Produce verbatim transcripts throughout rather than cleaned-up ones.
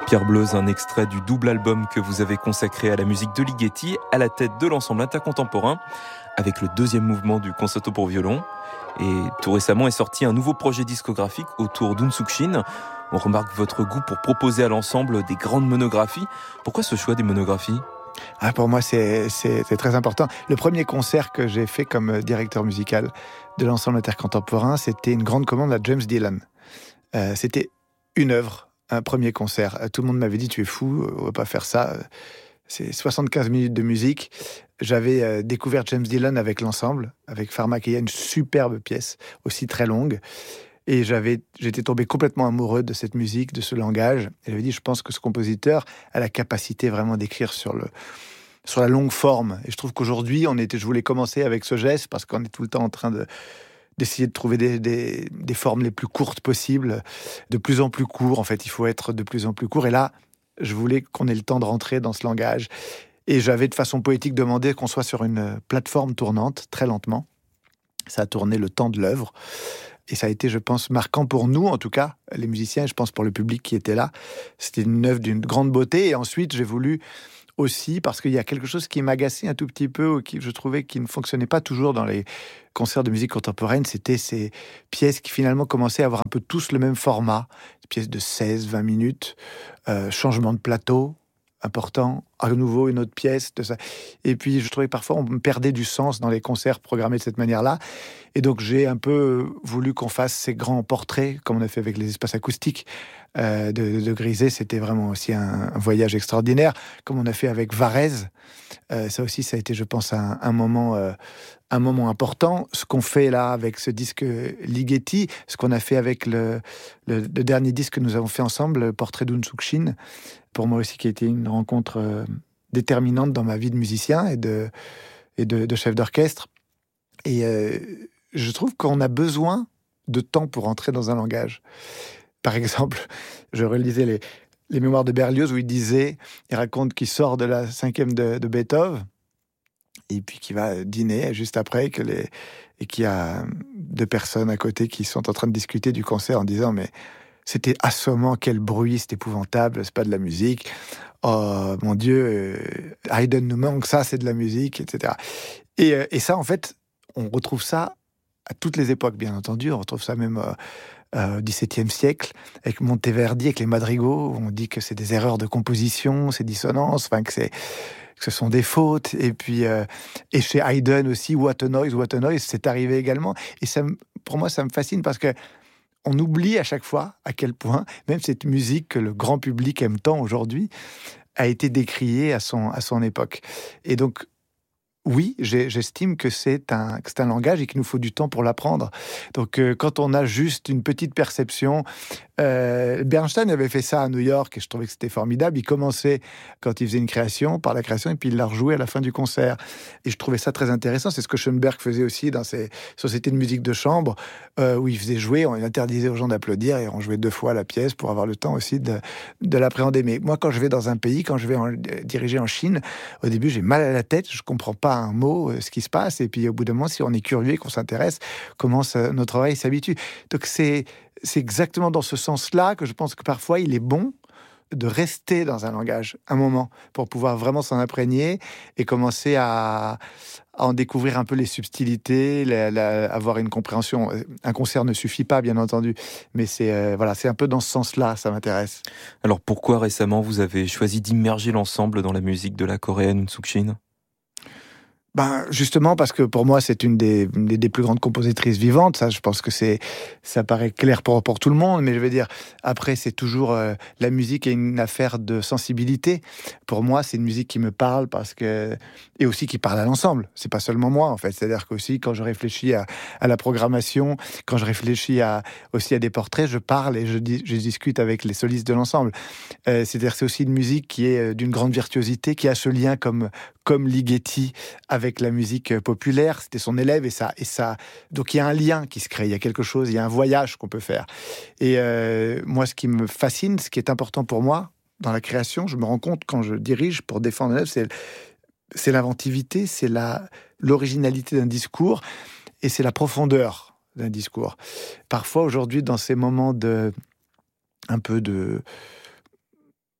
Pierre Bleuze, un extrait du double album que vous avez consacré à la musique de Ligeti, à la tête de l'ensemble intercontemporain, avec le deuxième mouvement du concerto pour violon. Et tout récemment est sorti un nouveau projet discographique autour d'Unsukshin. On remarque votre goût pour proposer à l'ensemble des grandes monographies. Pourquoi ce choix des monographies ? Ah, pour moi, c'est, c'est, c'est très important. Le premier concert que j'ai fait comme directeur musical de l'ensemble intercontemporain, c'était une grande commande à James Dillon. Euh, c'était une œuvre, un premier concert. Tout le monde m'avait dit, tu es fou, on va pas faire ça. C'est soixante-quinze minutes de musique. J'avais euh, découvert James Dillon avec l'ensemble, avec Pharmakeia, une superbe pièce, aussi très longue. Et j'avais, j'étais tombé complètement amoureux de cette musique, de ce langage. Et j'avais dit, je pense que ce compositeur a la capacité vraiment d'écrire sur, le, sur la longue forme. Et je trouve qu'aujourd'hui, on était, je voulais commencer avec ce geste, parce qu'on est tout le temps en train de, d'essayer de trouver des, des, des formes les plus courtes possibles, de plus en plus court. En fait, il faut être de plus en plus court. Et là, je voulais qu'on ait le temps de rentrer dans ce langage. Et j'avais de façon poétique demandé qu'on soit sur une plateforme tournante, très lentement. Ça a tourné le temps de l'œuvre. Et ça a été, je pense, marquant pour nous, en tout cas, les musiciens, et je pense pour le public qui était là. C'était une œuvre d'une grande beauté. Et ensuite, j'ai voulu aussi, parce qu'il y a quelque chose qui m'agaçait un tout petit peu, ou qui je trouvais qui ne fonctionnait pas toujours dans les concerts de musique contemporaine, c'était ces pièces qui finalement commençaient à avoir un peu tous le même format. Des pièces de seize, vingt minutes, euh, changement de plateau, important, à nouveau une autre pièce de ça. Et puis je trouvais parfois on perdait du sens dans les concerts programmés de cette manière-là. Et donc j'ai un peu voulu qu'on fasse ces grands portraits, comme on a fait avec les espaces acoustiques euh, de, de Grisey. C'était vraiment aussi un, un voyage extraordinaire, comme on a fait avec Varèse. Euh, ça aussi, ça a été, je pense, un, un moment, euh, un moment important. Ce qu'on fait là avec ce disque Ligeti, ce qu'on a fait avec le, le, le dernier disque que nous avons fait ensemble, le Portrait d'Unsukshin, pour moi aussi, qui a été une rencontre euh, déterminante dans ma vie de musicien et de, et de, de chef d'orchestre. Et euh, je trouve qu'on a besoin de temps pour entrer dans un langage. Par exemple, je relisais les, les mémoires de Berlioz où il disait, il raconte qu'il sort de la cinquième de, de Beethoven et puis qu'il va dîner juste après que les, et qu'il y a deux personnes à côté qui sont en train de discuter du concert en disant « mais c'était assommant, quel bruit, c'est épouvantable, c'est pas de la musique. Oh mon Dieu, Haydn nous manque, ça c'est de la musique, et cetera » Et, et ça, en fait, on retrouve ça à toutes les époques, bien entendu. On retrouve ça même euh, au XVIIe siècle, avec Monteverdi, avec les madrigaux, où on dit que c'est des erreurs de composition, c'est dissonances, enfin que, c'est, que ce sont des fautes. Et puis, euh, et chez Haydn aussi, What a Noise, What a Noise, c'est arrivé également. Et ça, pour moi, ça me fascine parce que on oublie à chaque fois à quel point, même cette musique que le grand public aime tant aujourd'hui, a été décriée à son, à son époque. Et donc, oui, j'estime que c'est un, que c'est un langage et qu'il nous faut du temps pour l'apprendre. Donc, euh, quand on a juste une petite perception... Euh, Bernstein avait fait ça à New York et je trouvais que c'était formidable. Il commençait, quand il faisait une création, par la création, et puis il la rejouait à la fin du concert. Et je trouvais ça très intéressant. C'est ce que Schoenberg faisait aussi dans ses sociétés de musique de chambre, euh, où il faisait jouer, on interdisait aux gens d'applaudir et on jouait deux fois la pièce pour avoir le temps aussi de, de l'appréhender. Mais moi, quand je vais dans un pays, quand je vais en, diriger en Chine, au début, j'ai mal à la tête, je comprends pas un mot, euh, ce qui se passe. Et puis, au bout d'un moment, si on est curieux et qu'on s'intéresse, comment ça, notre oreille s'habitue. Donc, c'est... C'est exactement dans ce sens-là que je pense que parfois il est bon de rester dans un langage un moment pour pouvoir vraiment s'en imprégner et commencer à, à en découvrir un peu les subtilités, la, la, avoir une compréhension. Un concert ne suffit pas, bien entendu, mais c'est euh, voilà, c'est un peu dans ce sens-là, ça m'intéresse. Alors pourquoi récemment vous avez choisi d'immerger l'ensemble dans la musique de la coréenne Unsukshin ? Ben, justement, parce que pour moi, c'est une des, des, des plus grandes compositrices vivantes. Ça, je pense que c'est, ça paraît clair pour, pour tout le monde. Mais je veux dire, après, c'est toujours, euh, la musique est une affaire de sensibilité. Pour moi, c'est une musique qui me parle parce que, et aussi qui parle à l'ensemble. C'est pas seulement moi, en fait. C'est-à-dire qu'aussi, quand je réfléchis à, à la programmation, quand je réfléchis à, aussi à des portraits, je parle et je, je discute avec les solistes de l'ensemble. Euh, c'est-à-dire que c'est aussi une musique qui est d'une grande virtuosité, qui a ce lien comme, comme Ligeti avec avec la musique populaire, c'était son élève et ça, et ça. Donc il y a un lien qui se crée, il y a quelque chose, il y a un voyage qu'on peut faire. Et euh, moi, ce qui me fascine, ce qui est important pour moi dans la création, je me rends compte quand je dirige pour défendre un œuvre, c'est, c'est l'inventivité, c'est la, l'originalité d'un discours et c'est la profondeur d'un discours. Parfois aujourd'hui, dans ces moments de un peu de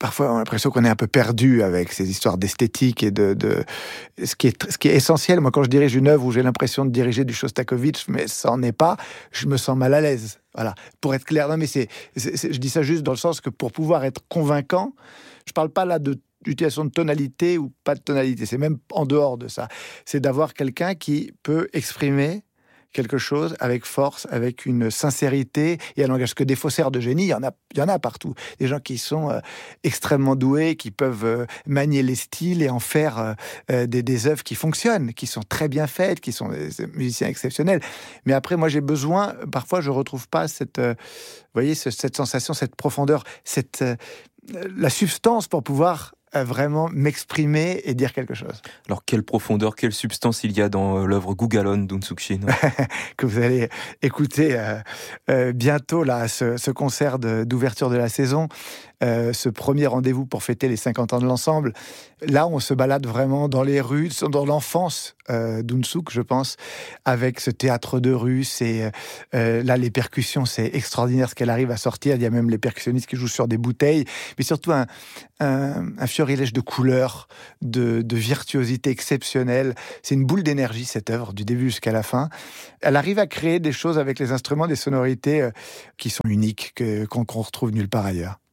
parfois, on a l'impression qu'on est un peu perdu avec ces histoires d'esthétique et de, de... Ce, qui est, ce qui est essentiel. Moi, quand je dirige une œuvre où j'ai l'impression de diriger du Shostakovich, mais ça n'en est pas, je me sens mal à l'aise. Voilà. Pour être clair, non, mais c'est, c'est, c'est, je dis ça juste dans le sens que pour pouvoir être convaincant, je ne parle pas là de d'utilisation de tonalité ou pas de tonalité, c'est même en dehors de ça. C'est d'avoir quelqu'un qui peut exprimer quelque chose avec force, avec une sincérité et un langage. Que des faussaires de génie, il y en a, il y en a partout. Des gens qui sont euh, extrêmement doués, qui peuvent euh, manier les styles et en faire euh, des, des œuvres qui fonctionnent, qui sont très bien faites, qui sont des, des musiciens exceptionnels. Mais après, moi, j'ai besoin, parfois, je retrouve pas cette, euh, vous voyez, ce, cette sensation, cette profondeur, cette, euh, la substance pour pouvoir vraiment m'exprimer et dire quelque chose. Alors, quelle profondeur, quelle substance il y a dans l'œuvre Gugalon d'Unsuk-shin que vous allez écouter euh, euh, bientôt, là, ce, ce concert de, d'ouverture de la saison, euh, ce premier rendez-vous pour fêter les cinquante ans de l'ensemble. Là, on se balade vraiment dans les rues, dans l'enfance euh, d'Unsuk, je pense, avec ce théâtre de rue. C'est, euh, là, les percussions, c'est extraordinaire ce qu'elle arrive à sortir. Il y a même les percussionnistes qui jouent sur des bouteilles, mais surtout un, un, un florilège de couleurs, de, de virtuosité exceptionnelle. C'est une boule d'énergie, cette œuvre, du début jusqu'à la fin. Elle arrive à créer des choses avec les instruments, des sonorités euh, qui sont uniques, que, qu'on, qu'on retrouve nulle part ailleurs.